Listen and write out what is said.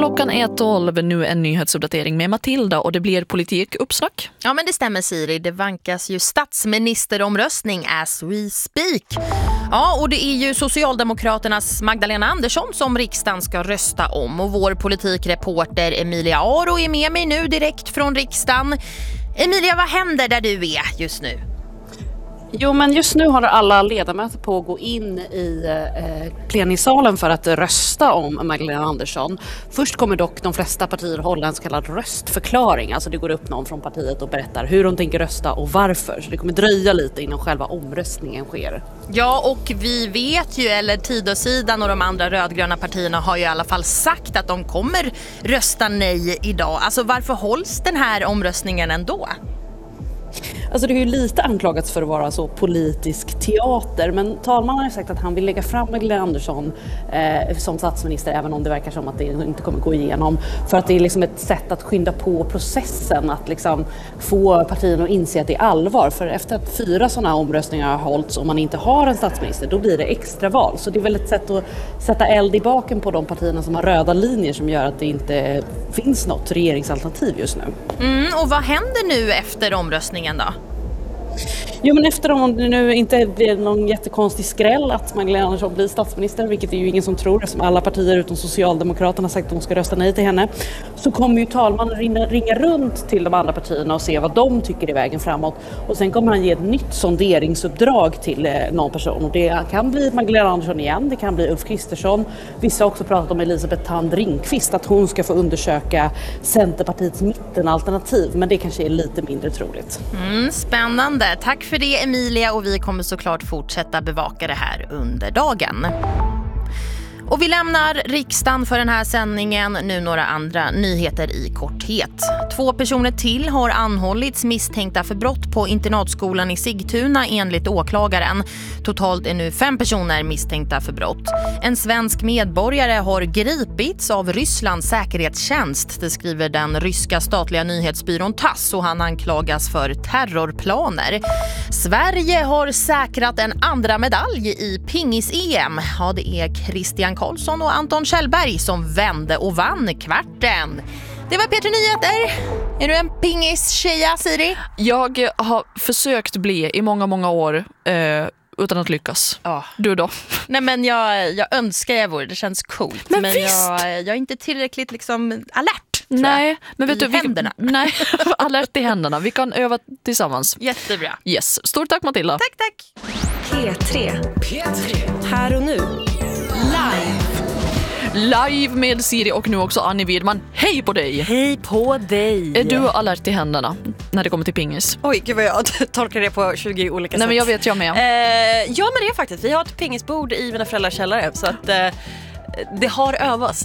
Klockan är 12, nu en nyhetsuppdatering med Matilda och det blir politikuppsnack. Ja, men det stämmer, Siri. Det vankas ju statsministeromröstning as we speak. Ja, och det är ju Socialdemokraternas Magdalena Andersson som riksdagen ska rösta om. Och vår politikreporter Emilia Aro är med mig nu direkt från riksdagen. Emilia, vad händer där du är just nu? Jo, men just nu håller alla ledamöter på att gå in i plenisalen för att rösta om Magdalena Andersson. Först kommer dock de flesta partier hålla en så kallad röstförklaring. Alltså det går upp någon från partiet och berättar hur de tänker rösta och varför. Så det kommer dröja lite innan själva omröstningen sker. Ja, och vi vet ju, eller Tidösidan och de andra rödgröna partierna har ju i alla fall sagt att de kommer rösta nej idag. Alltså varför hålls den här omröstningen ändå? Alltså det är ju lite anklagats för att vara så politisk teater, men talmannen har sagt att han vill lägga fram Magdalena Andersson som statsminister, även om det verkar som att det inte kommer gå igenom, för att det är liksom ett sätt att skynda på processen, att liksom få partierna att inse att det är allvar. För efter att 4 sådana omröstningar har hållits och man inte har en statsminister, då blir det extraval. Så det är väl ett sätt att sätta eld i baken på de partierna som har röda linjer som gör att det inte finns något regeringsalternativ just nu. Och vad händer nu efter omröstningen då? Jo, men efter om det nu inte blir någon jättekonstig skräll att Magdalena Andersson blir statsminister, vilket är ju ingen som tror, som alla partier utom Socialdemokraterna sagt att de ska rösta nej till henne, så kommer ju talmannen ringa runt till de andra partierna och se vad de tycker är vägen framåt. Och sen kommer han ge ett nytt sonderingsuppdrag till någon person. Och det kan bli Magdalena Andersson igen, det kan bli Ulf Kristersson. Vissa har också pratat om Elisabeth Thand Ringqvist, att hon ska få undersöka Centerpartiets mittenalternativ, men det kanske är lite mindre troligt. Spännande. Tack för det, Emilia, och vi kommer såklart fortsätta bevaka det här under dagen. Och vi lämnar riksdagen för den här sändningen. Nu några andra nyheter i korthet. 2 personer till har anhållits misstänkta för brott på internatskolan i Sigtuna enligt åklagaren. Totalt är nu 5 personer misstänkta för brott. En svensk medborgare har gripits av Rysslands säkerhetstjänst. Det skriver den ryska statliga nyhetsbyrån TASS, och han anklagas för terrorplaner. Sverige har säkrat en andra medalj i pingis-EM. Ja, det är Christian Karlsson och Anton Kjellberg som vände och vann kvarten. Det var Peter Nyheter. Är du en pingis-tjeja, Siri? Jag har försökt bli i många år utan att lyckas. Ja. Du då? Nej, men jag önskar jag vore. Det känns coolt. Men jag är inte tillräckligt liksom alert. Nej, men vet du, händerna. Nej, alert i händerna. Vi kan öva tillsammans. Jättebra. Yes. Stort tack, Matilda. Tack. P3. Här och nu. Live med Siri och nu också Annie Widman. Hej på dig! Hej på dig! Är du alert i händerna när det kommer till pingis? Oj, gud vad jag tolkar det på 20 olika sätt. Nej, men jag vet, jag med. Ja, men det är faktiskt. Vi har ett pingisbord i mina föräldrars källare, så att det har övats